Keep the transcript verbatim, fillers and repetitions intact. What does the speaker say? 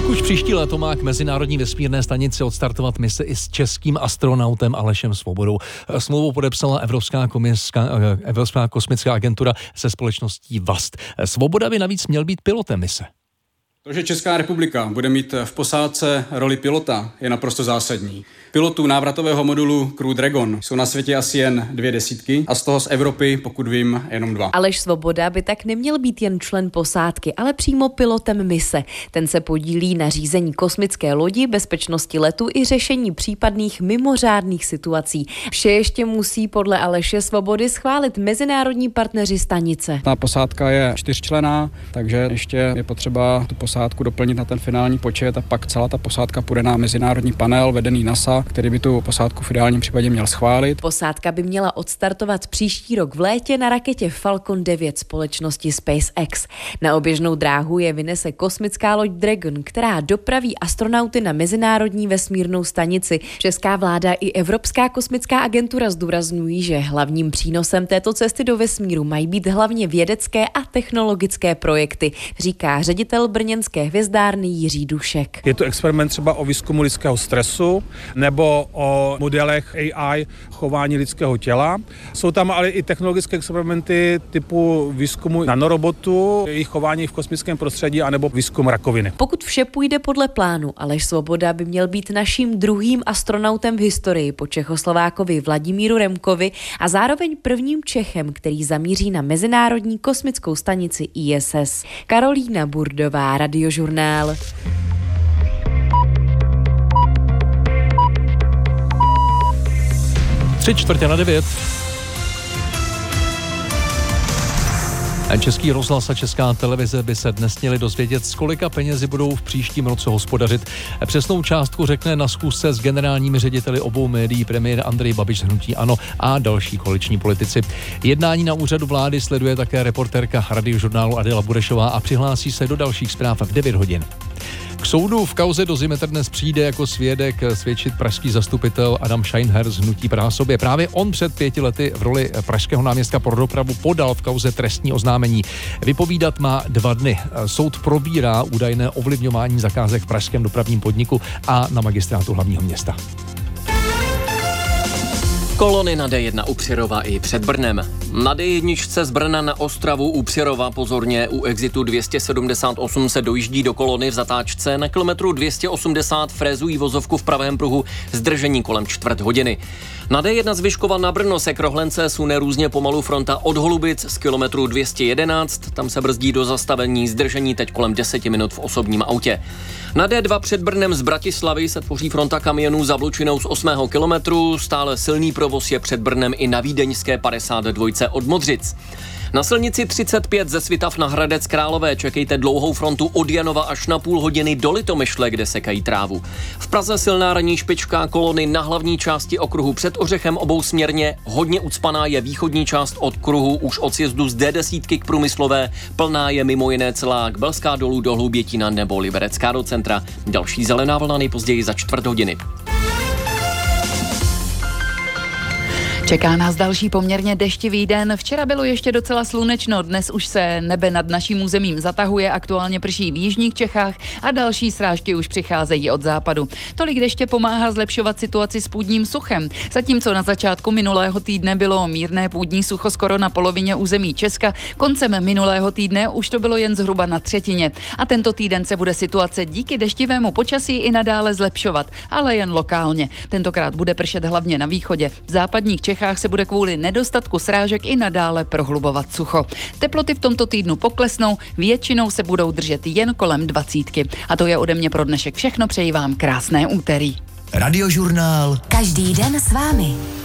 Tak už příští léto má k Mezinárodní vesmírné stanici odstartovat mise i s českým astronautem Alešem Svobodou. Smlouvu podepsala Evropská, komiska, Evropská kosmická agentura se společností V A S T. Svoboda by navíc měl být pilotem mise. To, že Česká republika bude mít v posádce roli pilota, je naprosto zásadní. Pilotů návratového modulu Crew Dragon jsou na světě asi jen dvě desítky a z toho z Evropy, pokud vím, jenom dva. Aleš Svoboda by tak neměl být jen člen posádky, ale přímo pilotem mise. Ten se podílí na řízení kosmické lodi, bezpečnosti letu i řešení případných mimořádných situací. Vše ještě musí podle Aleše Svobody schválit mezinárodní partneři stanice. Ta posádka je čtyřčlenná, takže ještě je potřeba tu posádku doplnit na ten finální počet a pak celá ta posádka půjde na mezinárodní panel vedený NASA, který by tu posádku v ideálním případě měl schválit. Posádka by měla odstartovat příští rok v létě na raketě Falcon devět společnosti SpaceX. Na oběžnou dráhu je vynese kosmická loď Dragon, která dopraví astronauty na Mezinárodní vesmírnou stanici. Česká vláda i Evropská kosmická agentura zdůrazňují, že hlavním přínosem této cesty do vesmíru mají být hlavně vědecké a technologické projekty, říká ředitel brněnské hvězdárny Jiří Dušek. Je to experiment třeba o výzkumu lidského stresu nebo o modelech A I chování lidského těla. Jsou tam ale i technologické experimenty typu výzkumu nanorobotu, jejich chování v kosmickém prostředí anebo výzkum rakoviny. Pokud vše půjde podle plánu, Aleš Svoboda by měl být naším druhým astronautem v historii po Čechoslovákovi Vladimíru Remkovi a zároveň prvním Čechem, který zamíří na Mezinárodní kosmickou stanici I S S. Karolína Burdová, Radiožurnál. Tři čtvrtě na devět. Český rozhlas a Česká televize by se dnes měli dozvědět, s kolika penězi budou v příštím roce hospodařit. Přesnou částku řekne na schůzce s generálními řediteli obou médií premiér Andrej Babiš z hnutí ANO a další koaliční politici. Jednání na úřadu vlády sleduje také reportérka Radiožurnálu Adela Burešová a přihlásí se do dalších zpráv v devět hodin. K soudu v kauze Dozimetr dnes přijde jako svědek svědčit pražský zastupitel Adam Scheinher z hnutí Praha sobě. Právě on před pěti lety v roli pražského náměstka pro dopravu podal v kauze trestní oznámení. Vypovídat má dva dny. Soud probírá údajné ovlivňování zakázek v pražském dopravním podniku a na magistrátu hlavního města. Kolony na D jedna u Přerova i před Brnem. Na D jedna z Brna na Ostravu u Přerova pozorně u exitu dvě stě sedmdesát osm se dojíždí do kolony v zatáčce. Na kilometru dvě stě osmdesát frézují vozovku v pravém pruhu, zdržení kolem čtvrt hodiny. Na D jedna z Vyškova na Brno se Krohlence sune různě pomalu fronta od Holubic z kilometru dvě stě jedenáct, tam se brzdí do zastavení, zdržení teď kolem deseti minut v osobním autě. Na D dva před Brnem z Bratislavy se tvoří fronta kamionů za Blučinou z osmého kilometru, stále silný provoz je před Brnem i na vídeňské padesát dva od Modřic. Na silnici třicet pět ze Svitav na Hradec Králové čekejte dlouhou frontu od Janova až na půl hodiny do Litomyšle, kde sekají trávu. V Praze silná ranní špička, kolony na hlavní části okruhu před Ořechem obousměrně, hodně ucpaná je východní část od kruhu už od sjezdu z D deset k Průmyslové, plná je mimo jiné celá Kbelská dolů do Hloubětína nebo Liberecká do centra. Další zelená vlna nejpozději za čtvrt hodiny. Čeká nás další poměrně deštivý den. Včera bylo ještě docela slunečno, dnes už se nebe nad naším územím zatahuje, aktuálně prší v jižních Čechách a další srážky už přicházejí od západu. Tolik deště pomáhá zlepšovat situaci s půdním suchem. Zatímco na začátku minulého týdne bylo mírné půdní sucho skoro na polovině území Česka, koncem minulého týdne už to bylo jen zhruba na třetině. A tento týden se bude situace díky deštivému počasí i nadále zlepšovat, ale jen lokálně. Tentokrát bude pršet hlavně na východě. V západních Čechách Čechách se bude kvůli nedostatku srážek i nadále prohlubovat sucho. Teploty v tomto týdnu poklesnou, většinou se budou držet jen kolem dvacítky. A to je ode mě pro dnešek všechno, přeji vám krásné úterý. Radiožurnál. Každý den s vámi.